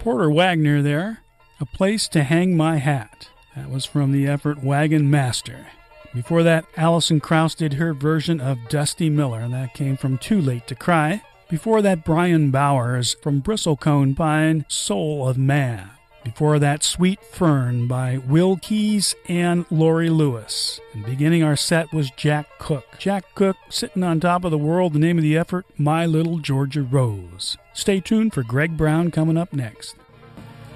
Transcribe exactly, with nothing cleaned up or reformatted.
Porter Wagner there, A Place to Hang My Hat. That was from the effort Wagon Master. Before that, Alison Krauss did her version of Dusty Miller, and that came from Too Late to Cry. Before that, Brian Bowers from Bristlecone Pine, Soul of Man. Before that, Sweet Fern by Will Keys and Laurie Lewis. And beginning our set was Jack Cook. Jack Cook, Sitting on Top of the World, the name of the effort, My Little Georgia Rose. Stay tuned for Greg Brown coming up next.